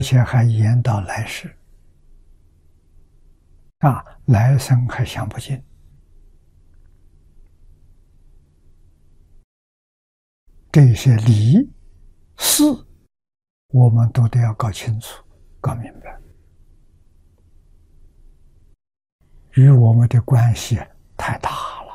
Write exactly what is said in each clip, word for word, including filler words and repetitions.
且还延到来世啊，来生还享不尽。这些理事，我们都得要搞清楚、搞明白，与我们的关系太大了。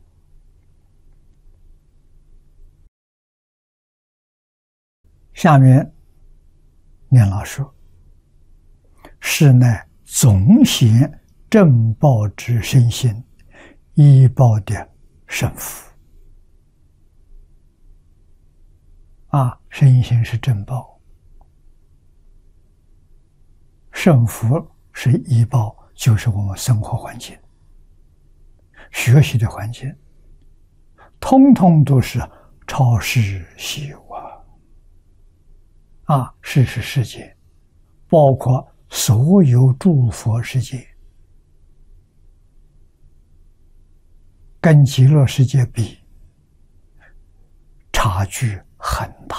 下面念老说：“是乃总显正报之身心，依报的胜福。”啊，身心是正报，胜福是依报，就是我们生活环境、学习的环境，通通都是超世稀有啊！啊，世是世界，包括所有诸佛世界，跟极乐世界比，差距很大。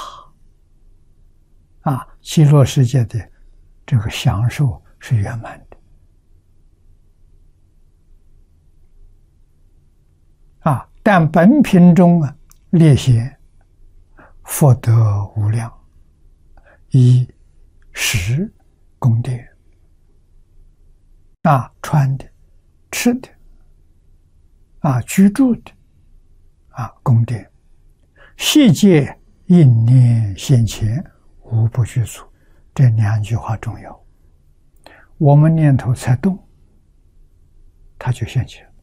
啊，极乐世界的这个享受是圆满的。啊，但本品中啊，列显福德无量，以食供殿，啊，穿的、吃的，啊，居住的，啊，供殿，细节应念现前，无不具足。这两句话重要。我们念头才动，它就现前。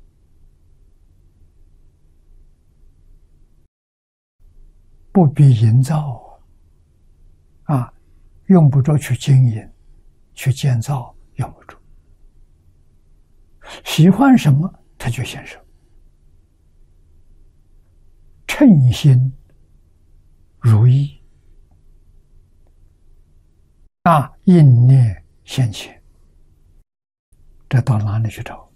不必营造啊，用不着去经营、去建造，用不着。喜欢什么，它就现身。称心如意啊，应念现前，这到哪里去找？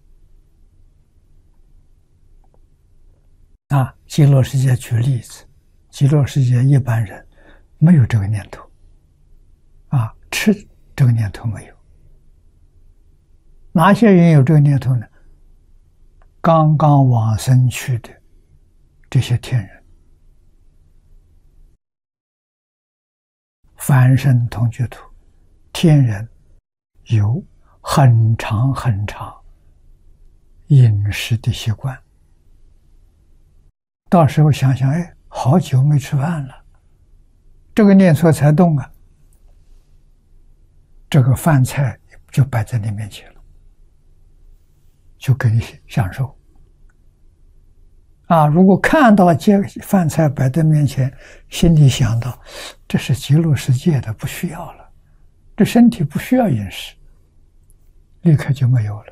啊，极乐世界举例子。极乐世界一般人没有这个念头，啊，吃这个念头没有。哪些人有这个念头呢？刚刚往生去的这些天人，凡圣同居土，天人有很长很长饮食的习惯。到时候想想，哎。好久没吃饭了，这个念头才动啊，这个饭菜就摆在你面前了，就给你享受。啊，如果看到这饭菜摆在面前，心里想到这是极乐世界的，不需要了，这身体不需要饮食，立刻就没有了。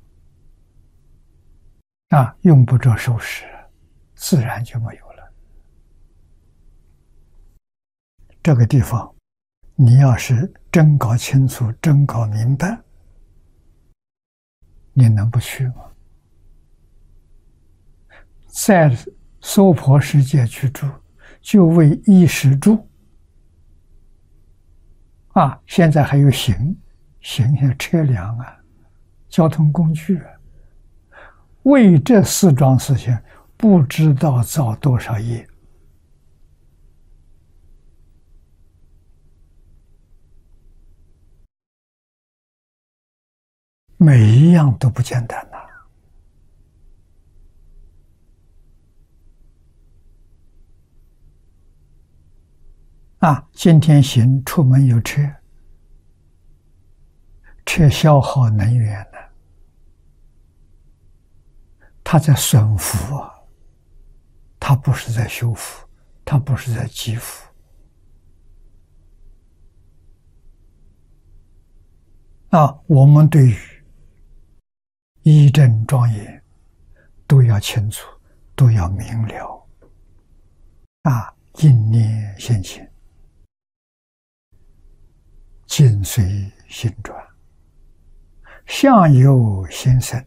啊，用不着收拾，自然就没有了。这个地方，你要是真搞清楚、真搞明白，你能不去吗？在娑婆世界居住，就为衣食住。啊，现在还有行，行像车辆啊、交通工具啊，为这四桩事情，不知道造多少业。每一样都不简单呐！啊，今天行出门有车，车消耗能源呢，它在损福啊，它不是在修福，它不是在积福。啊，我们对于一正庄严都要清楚，都要明了。啊，应念现前，境随心转，相由心生，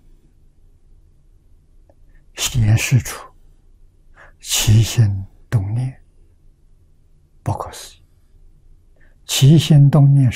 显示出起心动念，不可思议。 起心动念